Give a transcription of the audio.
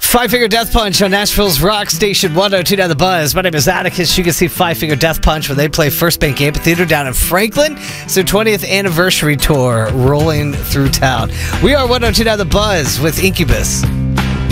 Five Finger Death Punch on Nashville's Rock Station 102.9 The Buzz. My name is Atticus. You can see Five Finger Death Punch when they play First Bank Amphitheater down in Franklin. It's their 20th anniversary tour rolling through town. We are 102.9 The Buzz with Incubus.